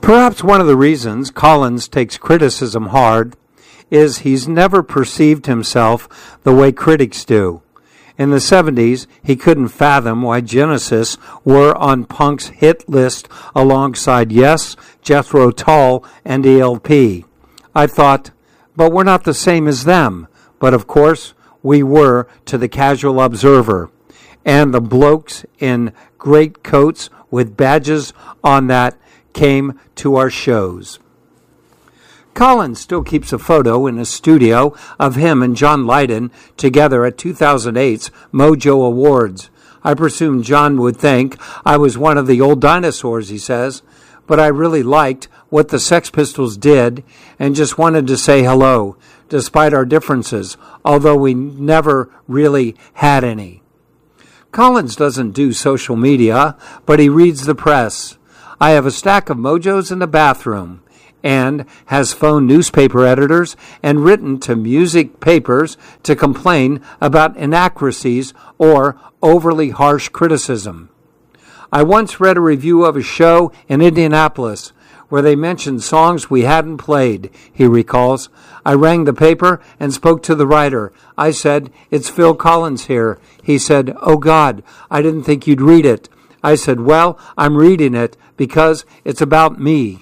Perhaps one of the reasons Collins takes criticism hard is he's never perceived himself the way critics do. In the 70s, he couldn't fathom why Genesis were on punk's hit list alongside Yes, Jethro Tull, and ELP. I thought, but we're not the same as them. But of course, we were to the casual observer. And the blokes in great coats with badges on that came to our shows. Collins still keeps a photo in his studio of him and John Lydon together at 2008's Mojo Awards. I presume John would think I was one of the old dinosaurs, he says, but I really liked what the Sex Pistols did and just wanted to say hello, despite our differences, although we never really had any. Collins doesn't do social media, but he reads the press. I have a stack of Mojos in the bathroom, and has phoned newspaper editors and written to music papers to complain about inaccuracies or overly harsh criticism. I once read a review of a show in Indianapolis where they mentioned songs we hadn't played, he recalls. I rang the paper and spoke to the writer. I said, "It's Phil Collins here." He said, "Oh God, I didn't think you'd read it." I said, "Well, I'm reading it because it's about me."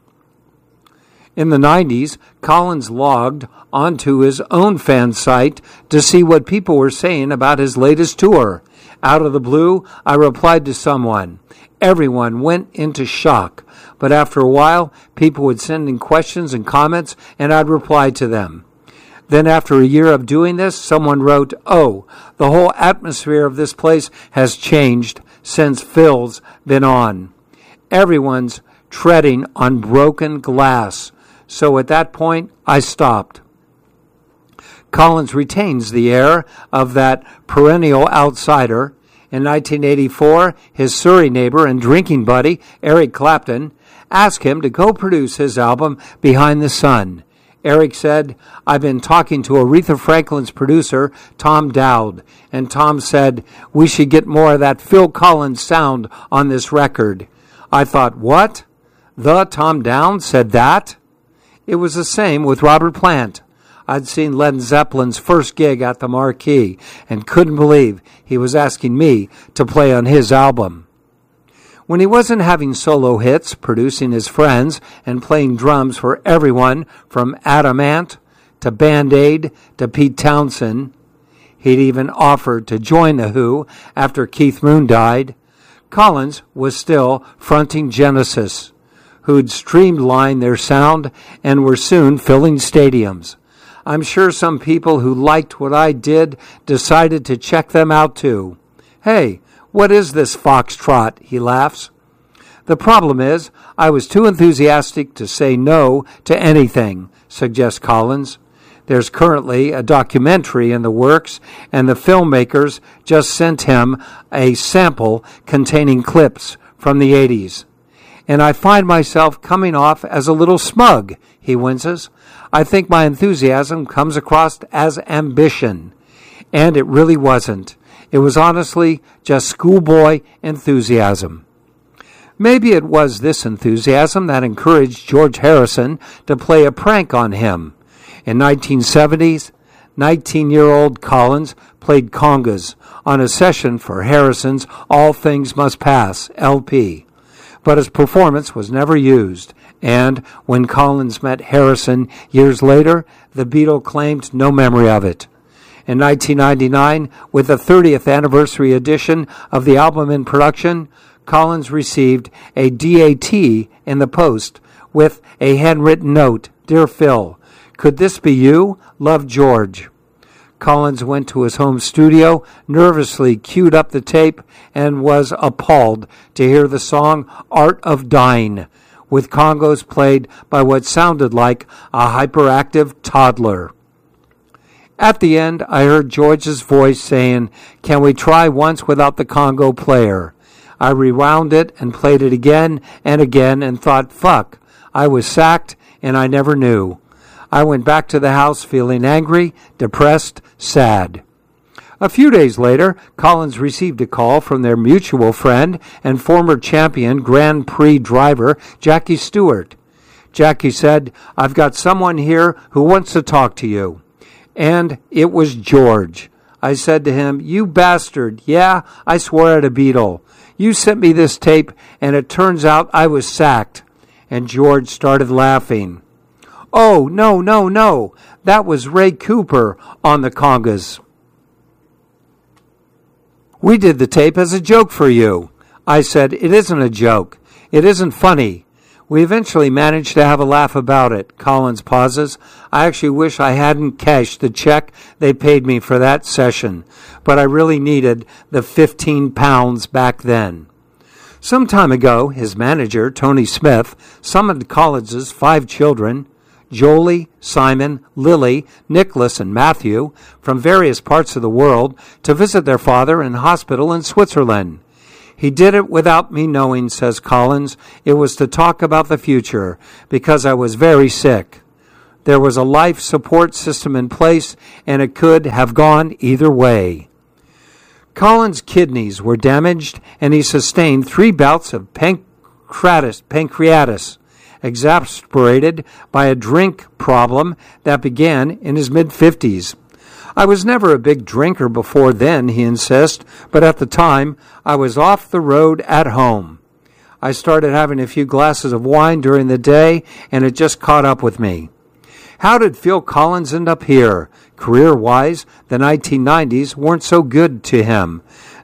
In the 90s, Collins logged onto his own fan site to see what people were saying about his latest tour. Out of the blue, I replied to someone. Everyone went into shock, but after a while, people would send in questions and comments, and I'd reply to them. Then after a year of doing this, someone wrote, "Oh, the whole atmosphere of this place has changed since Phil's been on. Everyone's treading on broken glass." So at that point, I stopped. Collins retains the air of that perennial outsider. In 1984, his Surrey neighbor and drinking buddy, Eric Clapton, asked him to co-produce his album Behind the Sun. Eric said, "I've been talking to Aretha Franklin's producer, Tom Dowd, and Tom said we should get more of that Phil Collins sound on this record." I thought, what? The Tom Dowd said that? It was the same with Robert Plant. I'd seen Led Zeppelin's first gig at the Marquee and couldn't believe he was asking me to play on his album. When he wasn't having solo hits, producing his friends, and playing drums for everyone from Adam Ant to Band-Aid to Pete Townsend, he'd even offered to join The Who after Keith Moon died, Collins was still fronting Genesis, who'd streamlined their sound and were soon filling stadiums. I'm sure some people who liked what I did decided to check them out too. Hey, what is this foxtrot? He laughs. The problem is, I was too enthusiastic to say no to anything, suggests Collins. There's currently a documentary in the works, and the filmmakers just sent him a sample containing clips from the 80s. And I find myself coming off as a little smug, he winces. I think my enthusiasm comes across as ambition. And it really wasn't. It was honestly just schoolboy enthusiasm. Maybe it was this enthusiasm that encouraged George Harrison to play a prank on him. In 1970s, 19-year-old Collins played congas on a session for Harrison's All Things Must Pass LP. But his performance was never used, and when Collins met Harrison years later, the Beatle claimed no memory of it. In 1999, with the 30th anniversary edition of the album in production, Collins received a DAT in the post with a handwritten note, "Dear Phil, could this be you? Love, George." Collins went to his home studio, nervously queued up the tape, and was appalled to hear the song Art of Dying, with congos played by what sounded like a hyperactive toddler. At the end, I heard George's voice saying, "Can we try once without the congo player?" I rewound it and played it again and thought, fuck, I was sacked and I never knew. I went back to the house feeling angry, depressed, sad. A few days later, Collins received a call from their mutual friend and former champion Grand Prix driver, Jackie Stewart. Jackie said, "I've got someone here who wants to talk to you." And it was George. I said to him, "You bastard, yeah, I swore at a Beatle. You sent me this tape, and it turns out I was sacked." And George started laughing. "Oh, no. That was Ray Cooper on the congas. We did the tape as a joke for you." I said, "It isn't a joke. It isn't funny." We eventually managed to have a laugh about it. Collins pauses. "I actually wish I hadn't cashed the check they paid me for that session, but I really needed the 15 pounds back then." Some time ago, his manager, Tony Smith, summoned Collins's 5 children, Jolie, Simon, Lily, Nicholas, and Matthew, from various parts of the world to visit their father in hospital in Switzerland. "He did it without me knowing," says Collins. "It was to talk about the future, because I was very sick. There was a life support system in place, and it could have gone either way." Collins' kidneys were damaged, and he sustained 3 bouts of pancreatitis, exacerbated by a drink problem that began in his mid-50s. "I was never a big drinker before then," he insists, "but at the time, I was off the road at home. I started having a few glasses of wine during the day, and it just caught up with me." How did Phil Collins end up here? Career-wise, the 1990s weren't so good to him.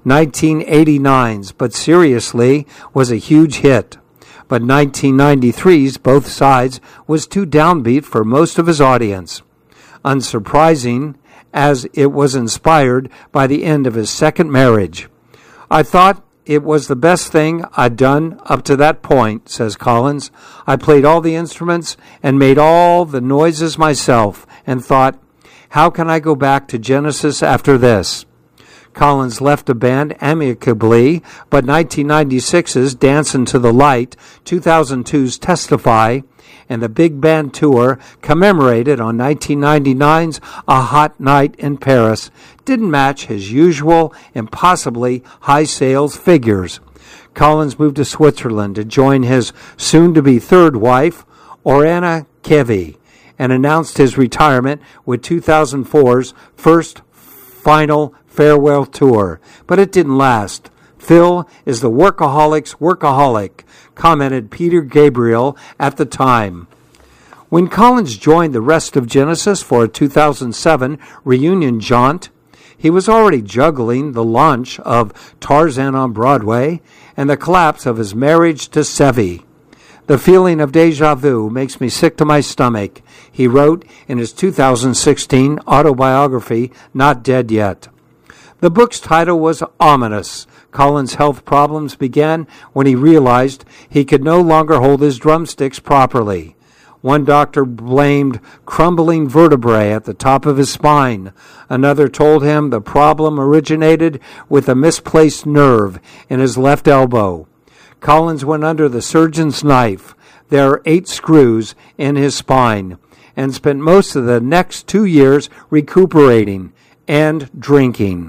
1989's, but seriously, was a huge hit. But 1993's, both sides, was too downbeat for most of his audience. Unsurprising, as it was inspired by the end of his second marriage. "I thought it was the best thing I'd done up to that point," says Collins. "I played all the instruments and made all the noises myself and thought, how can I go back to Genesis after this?" Collins left the band amicably, but 1996's Dancin' to the Light, 2002's Testify, and the big band tour commemorated on 1999's A Hot Night in Paris didn't match his usual impossibly high sales figures. Collins moved to Switzerland to join his soon-to-be third wife, Oriana Kevi, and announced his retirement with 2004's first final farewell tour. But it didn't last. "Phil is the workaholic's workaholic," commented Peter Gabriel at the time. When Collins joined the rest of Genesis for a 2007 reunion jaunt, he was already juggling the launch of Tarzan on Broadway and the collapse of his marriage to Sevi. "The feeling of déjà vu makes me sick to my stomach," he wrote in his 2016 autobiography, Not Dead Yet. The book's title was ominous. Collins' health problems began when he realized he could no longer hold his drumsticks properly. One doctor blamed crumbling vertebrae at the top of his spine. Another told him the problem originated with a misplaced nerve in his left elbow. Collins went under the surgeon's knife. There are 8 screws in his spine, and spent most of the next 2 years recuperating and drinking.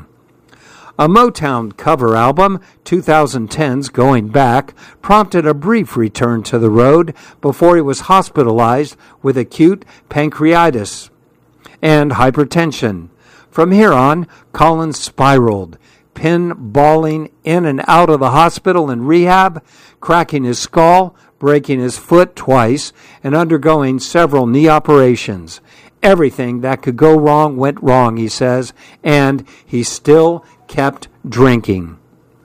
A Motown cover album, 2010's Going Back, prompted a brief return to the road before he was hospitalized with acute pancreatitis and hypertension. From here on, Collins spiraled, pinballing in and out of the hospital and rehab, cracking his skull, breaking his foot twice, and undergoing several knee operations. Everything that could go wrong went wrong, he says, and he still kept drinking.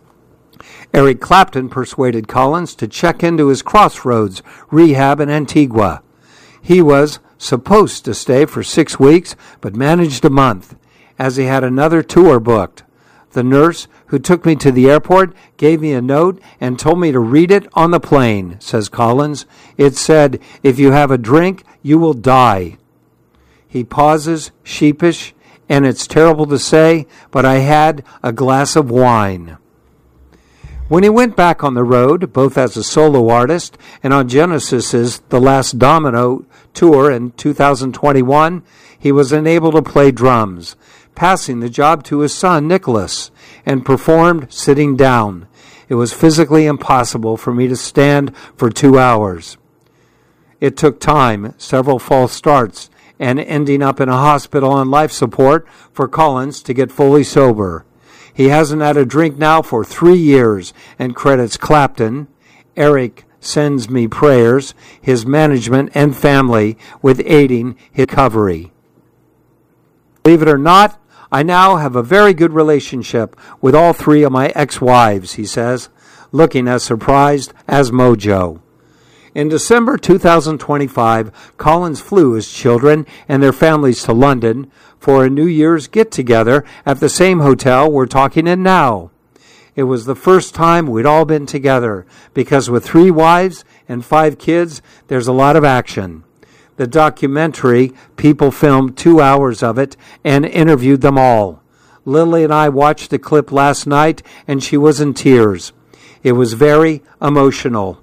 Eric Clapton persuaded Collins to check into his Crossroads rehab in Antigua. He was supposed to stay for 6 weeks, but managed a month, as he had another tour booked. The nurse who took me to the airport gave me a note and told me to read it on the plane, says Collins. It said, "If you have a drink, you will die." He pauses, sheepish, and it's terrible to say, but I had a glass of wine. When he went back on the road, both as a solo artist and on Genesis's The Last Domino tour in 2021, he was unable to play drums. passing the job to his son, Nicholas, and performed sitting down. It was physically impossible for me to stand for 2 hours. It took time, several false starts, and ending up in a hospital on life support for Collins to get fully sober. He hasn't had a drink now for 3 years and credits Clapton, Eric sends me prayers, his management and family with aiding his recovery. Believe it or not, I now have a very good relationship with all 3 of my ex-wives, he says, looking as surprised as Mojo. In December 2025, Collins flew his children and their families to London for a New Year's get-together at the same hotel we're talking in now. It was the first time we'd all been together, because with 3 wives and 5 kids, there's a lot of action. The documentary, people filmed 2 hours of it and interviewed them all. Lily and I watched the clip last night, and she was in tears. It was very emotional.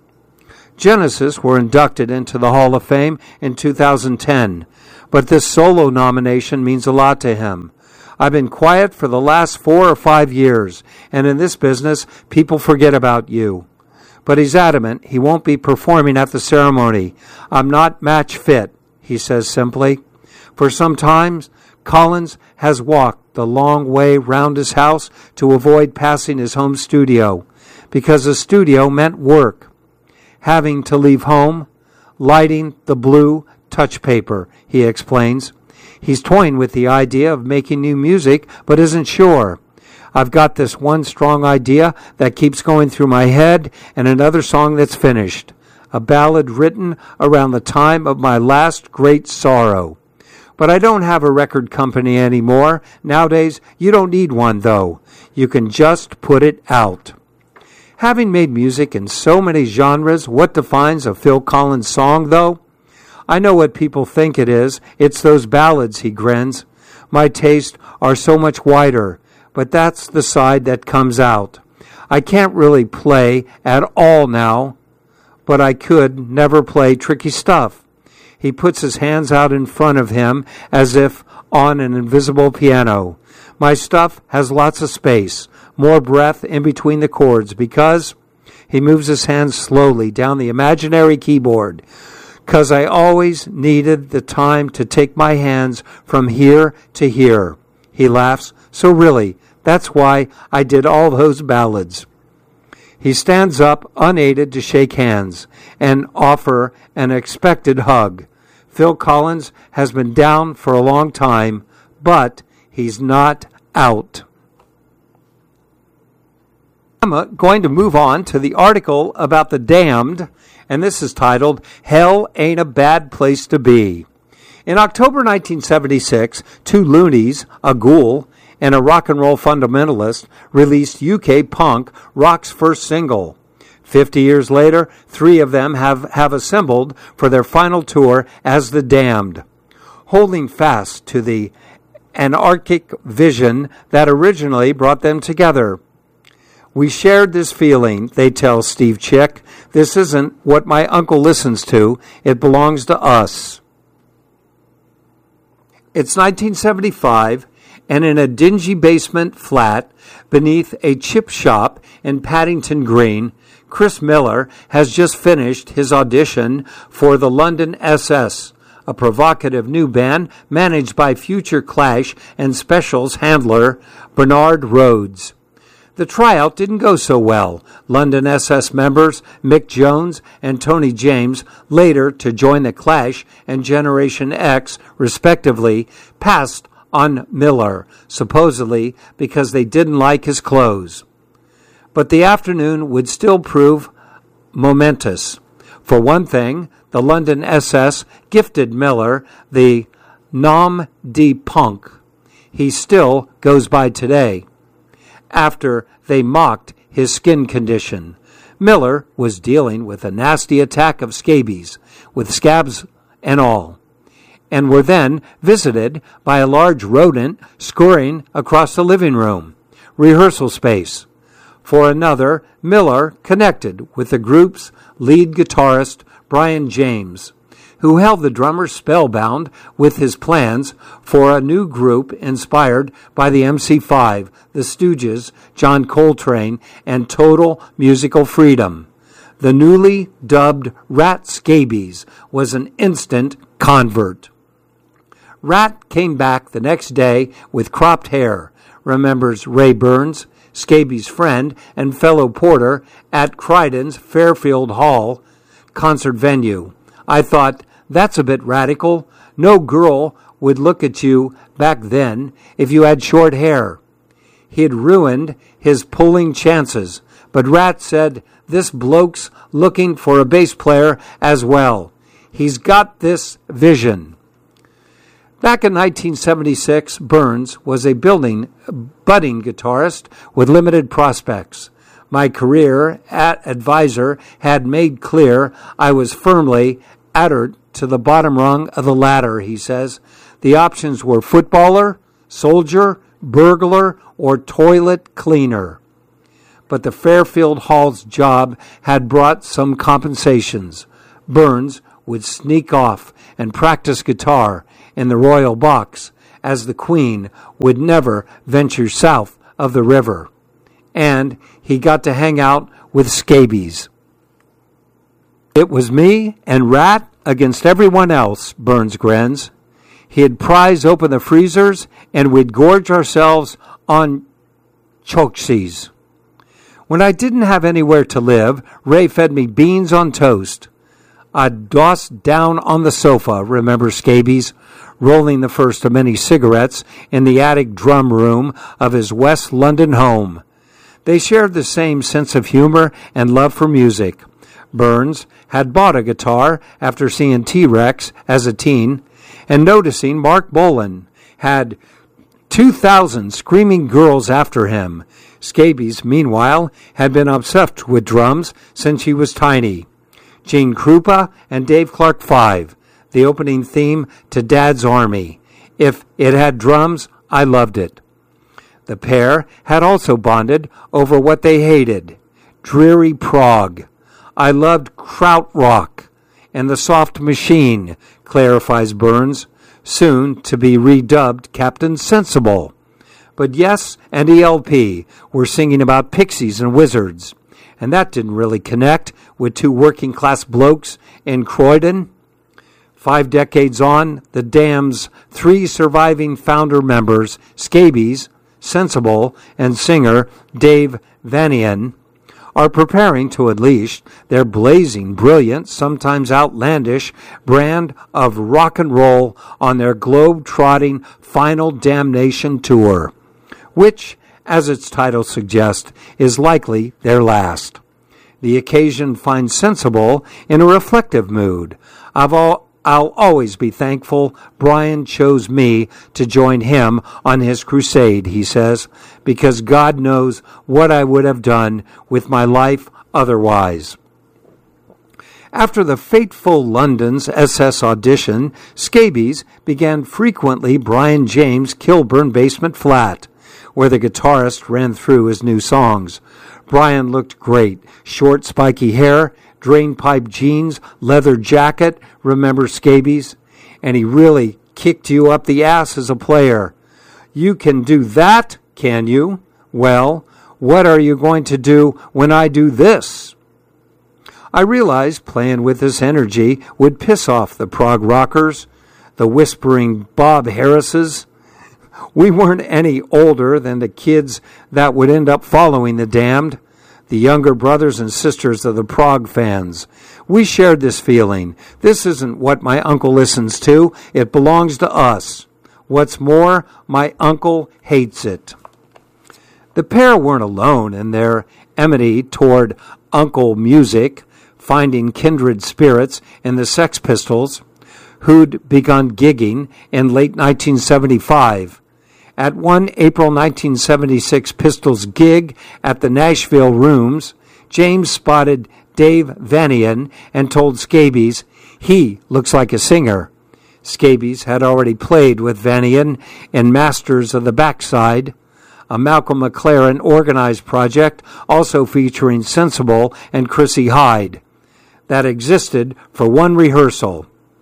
Genesis were inducted into the Hall of Fame in 2010, but this solo nomination means a lot to him. I've been quiet for the last 4 or 5 years, and in this business, people forget about you. But he's adamant he won't be performing at the ceremony. I'm not match fit, he says simply. For some time, Collins has walked the long way round his house to avoid passing his home studio, because the studio meant work. Having to leave home, lighting the blue touch paper, he explains. He's toying with the idea of making new music, but isn't sure. I've got this one strong idea that keeps going through my head, and another song that's finished. A ballad written around the time of my last great sorrow. But I don't have a record company anymore. Nowadays, you don't need one, though. You can just put it out. Having made music in so many genres, what defines a Phil Collins song, though? I know what people think it is. It's those ballads, he grins. My tastes are so much wider, but that's the side that comes out. I can't really play at all now, but I could never play tricky stuff. He puts his hands out in front of him as if on an invisible piano. My stuff has lots of space, more breath in between the chords, because he moves his hands slowly down the imaginary keyboard. 'Cause I always needed the time to take my hands from here to here. He laughs. So really, that's why I did all those ballads. He stands up, unaided, to shake hands and offer an expected hug. Phil Collins has been down for a long time, but he's not out. I'm going to move on to the article about the Damned, and this is titled, Hell Ain't a Bad Place to Be. In October 1976, 2 loonies, a ghoul, and a rock and roll fundamentalist, released UK punk rock's first single. 50 years later, 3 of them have assembled for their final tour as the Damned, holding fast to the anarchic vision that originally brought them together. We shared this feeling, they tell Steve Chick. This isn't what my uncle listens to. It belongs to us. It's 1975, and in a dingy basement flat beneath a chip shop in Paddington Green, Chris Miller has just finished his audition for the London SS, a provocative new band managed by future Clash and Specials handler Bernard Rhodes. The tryout didn't go so well. London SS members Mick Jones and Tony James, later to join the Clash and Generation X, respectively, passed on Miller, supposedly because they didn't like his clothes. But the afternoon would still prove momentous. For one thing, the London SS gifted Miller the nom de punk he still goes by today, after they mocked his skin condition. Miller was dealing with a nasty attack of scabies, with scabs and all, and were then visited by a large rodent scurrying across the living room, rehearsal space. For another, Miller connected with the group's lead guitarist, Brian James, who held the drummers spellbound with his plans for a new group inspired by the MC5, the Stooges, John Coltrane, and total musical freedom. The newly dubbed Rat Scabies was an instant convert. Rat came back the next day with cropped hair, remembers Ray Burns, Scabies' friend and fellow porter at Crichton's Fairfield Hall concert venue. I thought, that's a bit radical. No girl would look at you back then if you had short hair. He had ruined his pulling chances, but Rat said, this bloke's looking for a bass player as well. He's got this vision. Back in 1976, Burns was a budding guitarist with limited prospects. My career advisor had made clear I was firmly adhered to the bottom rung of the ladder, he says. The options were footballer, soldier, burglar, or toilet cleaner. But the Fairfield Hall's job had brought some compensations. Burns would sneak off and practice guitar in the Royal Box, as the Queen would never venture south of the river. And he got to hang out with Scabies. It was me and Rat against everyone else, Burns grins. He'd prise open the freezers and we'd gorge ourselves on choksies. When I didn't have anywhere to live, Ray fed me beans on toast. I'd doss down on the sofa, remembers Scabies, rolling the first of many cigarettes in the attic drum room of his West London home. They shared the same sense of humor and love for music. Burns had bought a guitar after seeing T-Rex as a teen and noticing Mark Bolan had 2,000 screaming girls after him. Scabies, meanwhile, had been obsessed with drums since he was tiny. Gene Krupa and Dave Clark 5, the opening theme to Dad's Army. If it had drums, I loved it. The pair had also bonded over what they hated, dreary prog. I loved krautrock and the Soft Machine, clarifies Burns, soon to be redubbed Captain Sensible. But Yes and ELP were singing about pixies and wizards, and that didn't really connect with two working-class blokes in Croydon. 5 decades on, the Dam's 3 surviving founder members, Scabies, Sensible, and singer Dave Vanian, are preparing to unleash their blazing, brilliant, sometimes outlandish brand of rock and roll on their globe-trotting Final Damnation tour, which, as its title suggests, is likely their last. The occasion finds Sensible in a reflective mood. I'll always be thankful Brian chose me to join him on his crusade, he says, because God knows what I would have done with my life otherwise. After the fateful London's SS audition, Scabies began frequently Brian James' Kilburn basement flat, where the guitarist ran through his new songs. Brian looked great, short spiky hair, drain-pipe jeans, leather jacket, remember Scabies? And he really kicked you up the ass as a player. You can do that, can you? Well, what are you going to do when I do this? I realized playing with this energy would piss off the prog rockers, the whispering Bob Harrises. We weren't any older than the kids that would end up following the Damned, the younger brothers and sisters of the prog fans. We shared this feeling. This isn't what my uncle listens to. It belongs to us. What's more, my uncle hates it. The pair weren't alone in their enmity toward uncle music, finding kindred spirits in the Sex Pistols, who'd begun gigging in late 1975. At one April 1976 Pistols gig at the Nashville Rooms, James spotted Dave Vanian and told Scabies he looks like a singer. Scabies had already played with Vanian in Masters of the Backside, a Malcolm McLaren organized project also featuring Sensible and Chrissie Hyde that existed for one rehearsal.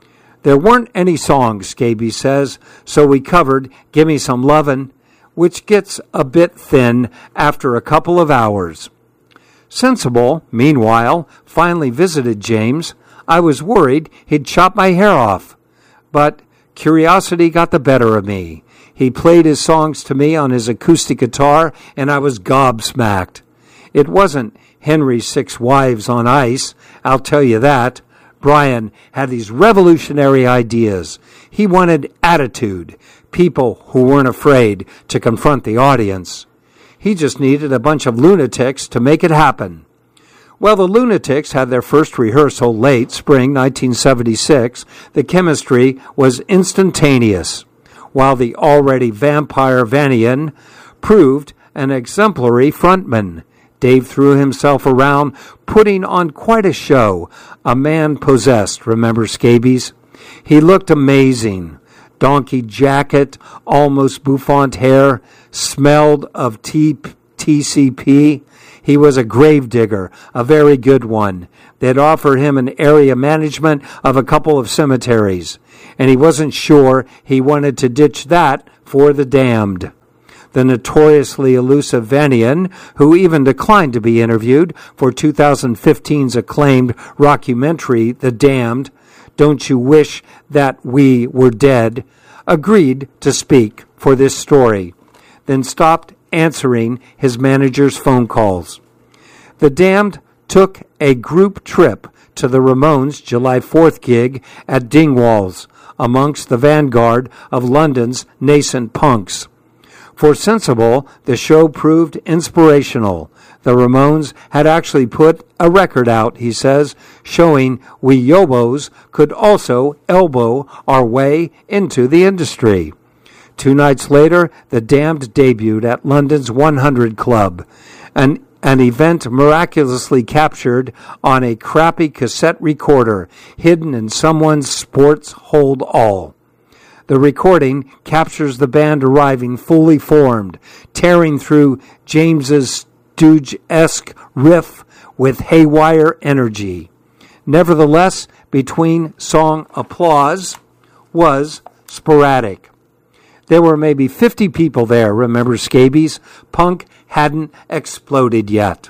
There weren't any songs, Scabies says, so we covered Gimme Some Lovin', which gets a bit thin after a couple of hours. Sensible, meanwhile, finally visited James. I was worried he'd chop my hair off, but curiosity got the better of me. He played his songs to me on his acoustic guitar, and I was gobsmacked. It wasn't Henry's Six Wives on Ice, I'll tell you that. Brian had these revolutionary ideas. He wanted attitude, people who weren't afraid to confront the audience. He just needed a bunch of lunatics to make it happen. Well, the Lunatics had their first rehearsal late spring 1976. The chemistry was instantaneous, while the already vampire Vanian proved an exemplary frontman. Dave threw himself around, putting on quite a show. A man possessed, remember Scabies? He looked amazing. Donkey jacket, almost bouffant hair, smelled of TCP. He was a gravedigger, a very good one. They'd offered him an area management of a couple of cemeteries, and he wasn't sure he wanted to ditch that for the damned. The notoriously elusive Vanian, who even declined to be interviewed for 2015's acclaimed rockumentary, The Damned, Don't You Wish That We Were Dead, agreed to speak for this story, then stopped answering his manager's phone calls. The Damned took a group trip to the Ramones' July 4th gig at Dingwalls, amongst the vanguard of London's nascent punks. For Sensible, the show proved inspirational. The Ramones had actually put a record out, he says, showing we Yobos could also elbow our way into the industry. 2 nights later, the Damned debuted at London's 100 Club, an event miraculously captured on a crappy cassette recorder hidden in someone's sports hold-all. The recording captures the band arriving fully formed, tearing through James's Stooge-esque riff with haywire energy. Nevertheless, between-song applause was sporadic. There were maybe 50 people there, remember Scabies? Punk hadn't exploded yet.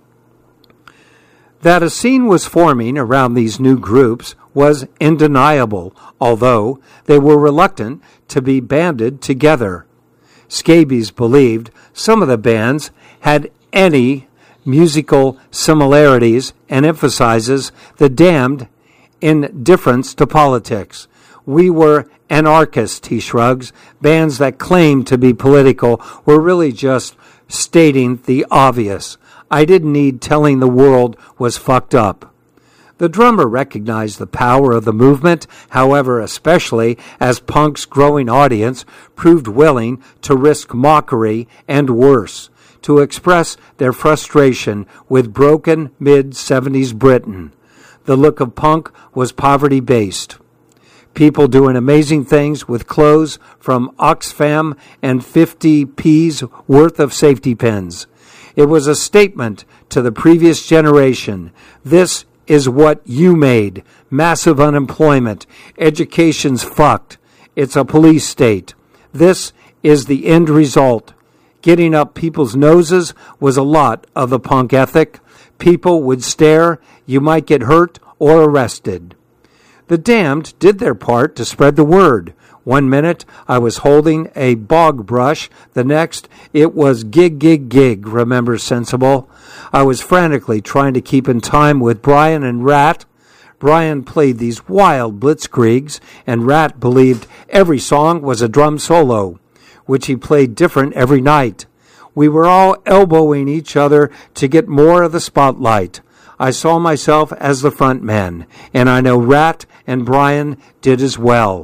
That a scene was forming around these new groups was undeniable, although they were reluctant to be banded together. Scabies believed some of the bands had any musical similarities and emphasizes the Damned indifference to politics. We were anarchists, he shrugs. Bands that claimed to be political were really just stating the obvious. I didn't need telling the world was fucked up. The drummer recognized the power of the movement, however, especially as punk's growing audience proved willing to risk mockery and worse, to express their frustration with broken mid-70s Britain. The look of punk was poverty-based. People doing amazing things with clothes from Oxfam and 50p's worth of safety pins. It was a statement to the previous generation. This is what you made. Massive unemployment. Education's fucked. It's a police state. This is the end result. Getting up people's noses was a lot of the punk ethic. People would stare. You might get hurt or arrested. The Damned did their part to spread the word. 1 minute, I was holding a bog brush. The next, it was gig, gig, gig, remembers Sensible. I was frantically trying to keep in time with Brian and Rat. Brian played these wild blitzkriegs, and Rat believed every song was a drum solo, which he played different every night. We were all elbowing each other to get more of the spotlight. I saw myself as the front man, and I know Rat and Brian did as well.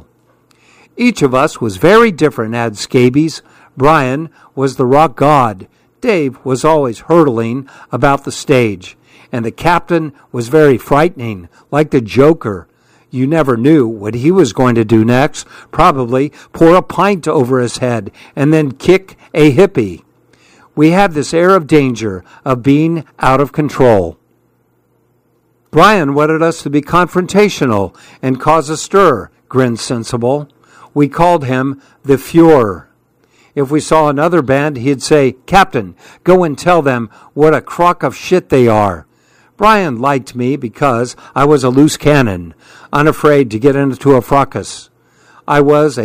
Each of us was very different, adds Scabies. Brian was the rock god. Dave was always hurtling about the stage. And the captain was very frightening, like the Joker. You never knew what he was going to do next. Probably pour a pint over his head and then kick a hippie. We had this air of danger, of being out of control. Brian wanted us to be confrontational and cause a stir, grinned Sensible. We called him the Fuhrer. If we saw another band, he'd say, Captain, go and tell them what a crock of shit they are. Brian liked me because I was a loose cannon, unafraid to get into a fracas. It was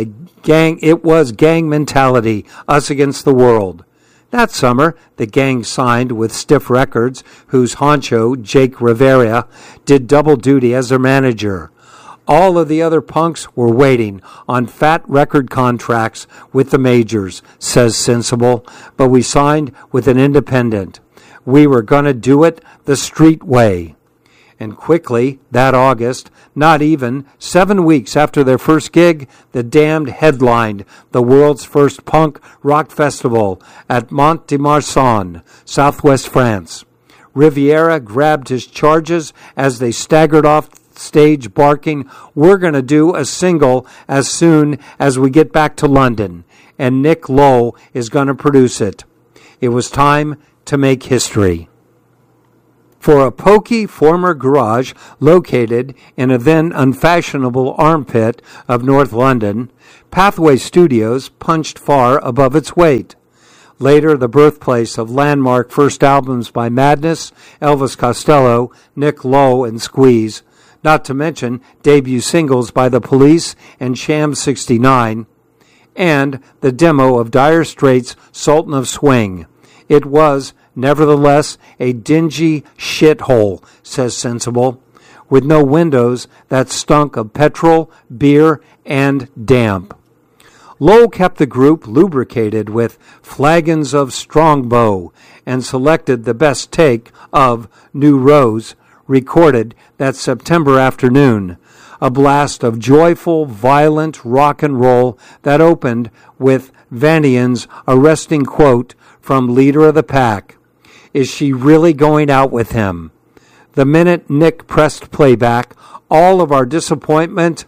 gang mentality, us against the world. That summer, the gang signed with Stiff Records, whose honcho, Jake Rivera, did double duty as their manager. All of the other punks were waiting on fat record contracts with the majors, says Sensible, but we signed with an independent. We were going to do it the street way. And quickly, that August, not even 7 weeks after their first gig, the Damned headlined the world's first punk rock festival at Mont-de-Marsan, southwest France. Riviera grabbed his charges as they staggered off stage barking, we're going to do a single as soon as we get back to London, and Nick Lowe is going to produce it. It was time to make history. For a pokey former garage located in a then unfashionable armpit of North London, Pathway Studios punched far above its weight. Later, the birthplace of landmark first albums by Madness, Elvis Costello, Nick Lowe, and Squeeze, not to mention debut singles by The Police and Sham 69, and the demo of Dire Straits' Sultan of Swing. It was, nevertheless, a dingy shithole, says Sensible, with no windows that stunk of petrol, beer, and damp. Lowell kept the group lubricated with flagons of Strongbow and selected the best take of New Rose, recorded that September afternoon, a blast of joyful, violent rock and roll that opened with Vanian's arresting quote from Leader of the Pack, "Is she really going out with him?" The minute Nick pressed playback, all our disappointment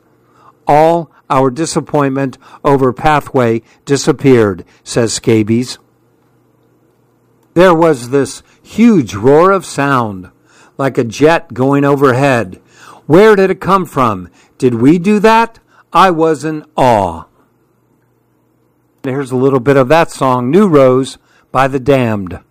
over Pathway disappeared, says Scabies. There was this huge roar of sound, like a jet going overhead. Where did it come from? Did we do that? I was in awe. Here's a little bit of that song, New Rose, by The Damned.